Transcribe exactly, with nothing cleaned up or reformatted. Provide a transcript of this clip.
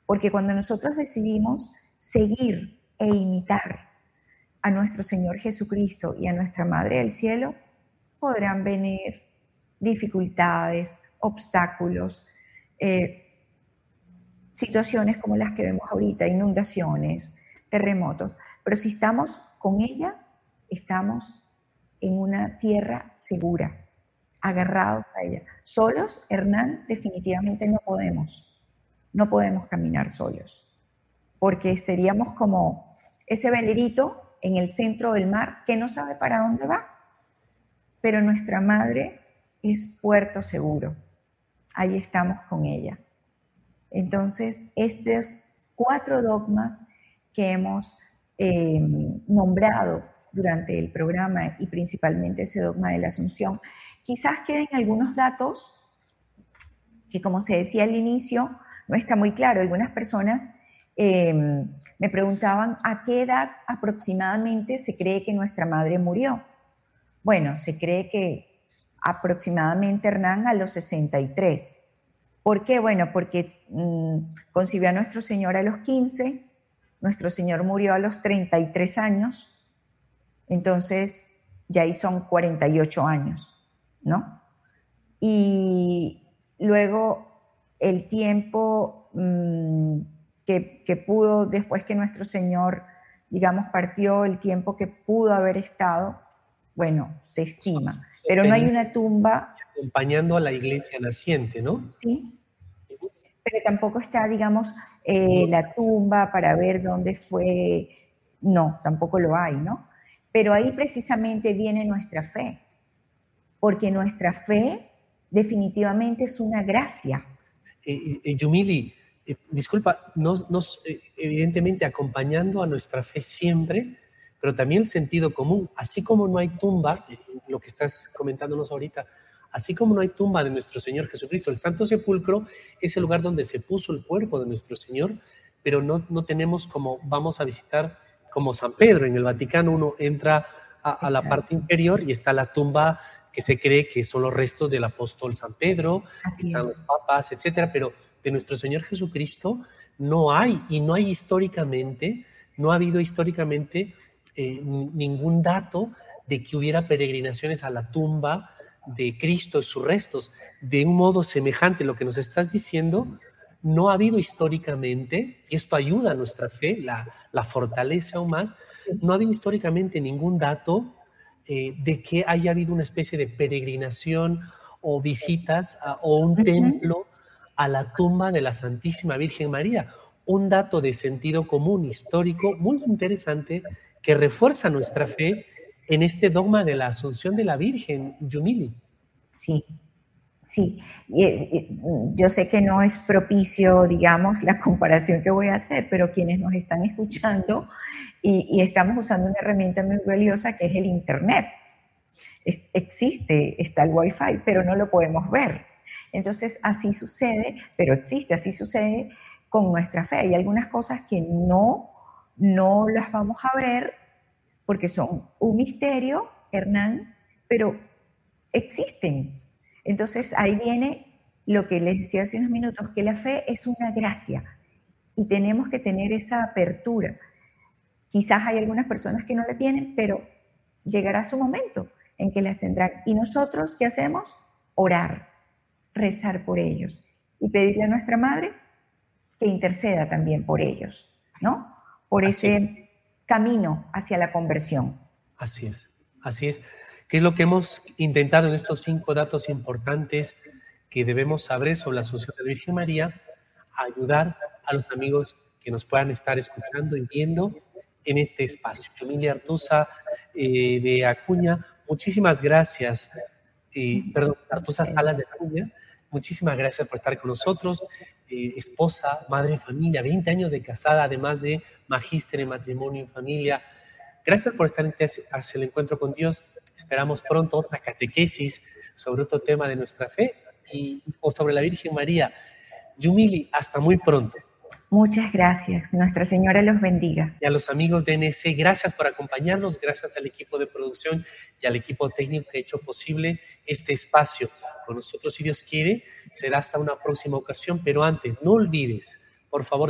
Porque cuando nosotros decidimos seguir e imitar a nuestro Señor Jesucristo y a nuestra Madre del Cielo, podrán venir dificultades, obstáculos, eh, situaciones como las que vemos ahorita, inundaciones, terremotos. Pero si estamos con ella, estamos en una tierra segura, agarrados a ella. Solos, Hernán, definitivamente no podemos. No podemos caminar solos, porque seríamos como ese velerito en el centro del mar que no sabe para dónde va. Pero nuestra madre es puerto seguro. Ahí estamos con ella. Entonces, estos cuatro dogmas que hemos eh, nombrado durante el programa y principalmente ese dogma de la Asunción, quizás queden algunos datos que, como se decía al inicio, no está muy claro. Algunas personas eh, me preguntaban a qué edad aproximadamente se cree que nuestra madre murió. Bueno, se cree que aproximadamente Hernán a los sesenta y tres. ¿Por qué? Bueno, porque mmm, concibió a nuestro Señor a los quince, nuestro Señor murió a los treinta y tres años, entonces ya ahí son cuarenta y ocho años, ¿no? Y luego el tiempo mmm, que, que pudo, después que nuestro Señor, digamos, partió, el tiempo que pudo haber estado, bueno, se estima, pero no hay una tumba. Acompañando a la iglesia naciente, ¿no? Sí, pero tampoco está, digamos, eh, la tumba para ver dónde fue, no, tampoco lo hay, ¿no? Pero ahí precisamente viene nuestra fe, porque nuestra fe definitivamente es una gracia. Eh, eh, Yumili, eh, disculpa, nos, nos, eh, evidentemente acompañando a nuestra fe siempre, pero también el sentido común, así como no hay tumba, lo que estás comentándonos ahorita, así como no hay tumba de nuestro Señor Jesucristo, el Santo Sepulcro es el lugar donde se puso el cuerpo de nuestro Señor, pero no, no tenemos como, vamos a visitar como San Pedro, en el Vaticano uno entra a, a la parte inferior y está la tumba que se cree que son los restos del apóstol San Pedro, Así están es. los papas, etcétera, pero de nuestro Señor Jesucristo no hay, y no hay históricamente, no ha habido históricamente eh, ningún dato de que hubiera peregrinaciones a la tumba de Cristo y sus restos. De un modo semejante, lo que nos estás diciendo, no ha habido históricamente, y esto ayuda a nuestra fe, la, la fortalece aún más, no ha habido históricamente ningún dato eh, de que haya habido una especie de peregrinación o visitas a, o un uh-huh. templo a la tumba de la Santísima Virgen María. Un dato de sentido común histórico muy interesante que refuerza nuestra fe en este dogma de la Asunción de la Virgen, Yumili. Sí, sí. Y, y, yo sé que no es propicio, digamos, la comparación que voy a hacer, pero quienes nos están escuchando y, y estamos usando una herramienta muy valiosa que es el Internet. Es, existe, está el Wi-Fi, pero no lo podemos ver. Entonces, así sucede, pero existe, así sucede con nuestra fe. Hay algunas cosas que no, no las vamos a ver porque son un misterio, Hernán, pero existen. Entonces, ahí viene lo que les decía hace unos minutos, que la fe es una gracia y tenemos que tener esa apertura. Quizás hay algunas personas que no la tienen, pero llegará su momento en que las tendrán. ¿Y nosotros qué hacemos? Orar, rezar por ellos y pedirle a nuestra Madre que interceda también por ellos, ¿no? Por Así ese es. camino hacia la conversión. Así es, así es. ¿Qué es lo que hemos intentado en estos cinco datos importantes que debemos saber sobre la Asunción de la Virgen María? Ayudar a los amigos que nos puedan estar escuchando y viendo en este espacio. Yumili Artuza eh, de Acuña, muchísimas gracias. Eh, perdón, Artuza Salas de Acuña, muchísimas gracias por estar con nosotros. Eh, esposa, madre de familia, veinte años de casada, además de magíster en matrimonio y familia. Gracias por estar hacia el encuentro con Dios. Esperamos pronto otra catequesis sobre otro tema de nuestra fe y, o sobre la Virgen María. Yumili, hasta muy pronto. Muchas gracias. Nuestra Señora los bendiga. Y a los amigos de N C, gracias por acompañarnos, gracias al equipo de producción y al equipo técnico que ha hecho posible este espacio. Con nosotros, si Dios quiere, será hasta una próxima ocasión, pero antes, no olvides, por favor,